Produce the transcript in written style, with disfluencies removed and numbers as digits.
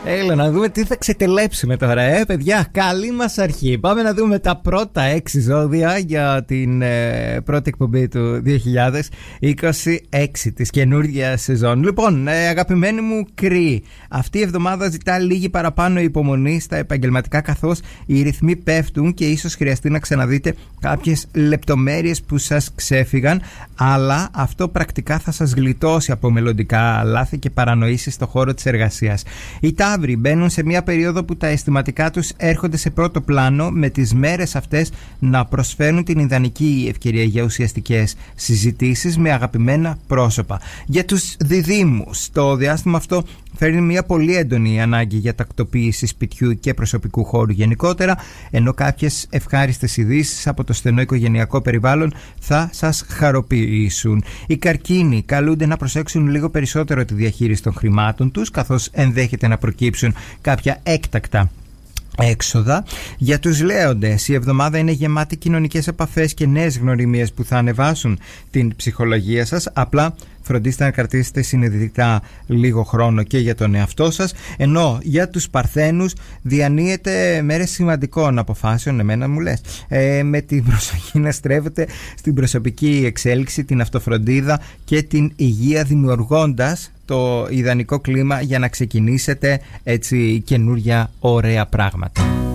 Έλα να δούμε τι θα ξετελέψουμε τώρα, παιδιά. Καλή μας αρχή. Πάμε να δούμε τα πρώτα 6 ζώδια για την πρώτη εκπομπή του 2026 της καινούργιας σεζόν. Λοιπόν, αγαπημένοι μου Κρυοί, αυτή η εβδομάδα ζητά λίγη παραπάνω υπομονή στα επαγγελματικά, καθώς οι ρυθμοί πέφτουν και ίσως χρειαστεί να ξαναδείτε κάποιες λεπτομέρειες που σας ξέφυγαν, αλλά αυτό πρακτικά θα σας γλιτώσει από μελλοντικά λάθη και παρανοήσεις στο χώρο της εργασίας. Οι Ταύροι μπαίνουν σε μια περίοδο που τα αισθηματικά τους έρχονται σε πρώτο πλάνο, με τις μέρες αυτές να προσφέρουν την ιδανική ευκαιρία για ουσιαστικές συζητήσεις με αγαπημένα πρόσωπα. Για τους Διδύμους, το διάστημα αυτό φέρνει μια πολύ έντονη ανάγκη για τακτοποίηση σπιτιού και προσωπικού χώρου γενικότερα, ενώ κάποιες ευχάριστες ειδήσεις από το στενό οικογενειακό περιβάλλον θα σας χαροποιήσουν. Οι Καρκίνοι καλούνται να προσέξουν λίγο περισσότερο τη διαχείριση των χρημάτων τους, καθώς ενδέχεται να προκύψουν κάποια έκτακτα έξοδα. Για τους Λέοντες, η εβδομάδα είναι γεμάτη κοινωνικές επαφές και νέες γνωριμίες που θα ανεβάσουν την ψυχολογία σας. Απλά φροντίστε να κρατήσετε συνειδητά λίγο χρόνο και για τον εαυτό σας. Ενώ για τους Παρθένους διανύετε μέρες σημαντικών αποφάσεων, εμένα μου λες, με την προσοχή να στρέφετε στην προσωπική εξέλιξη, την αυτοφροντίδα και την υγεία, δημιουργώντας το ιδανικό κλίμα για να ξεκινήσετε έτσι καινούρια ωραία πράγματα.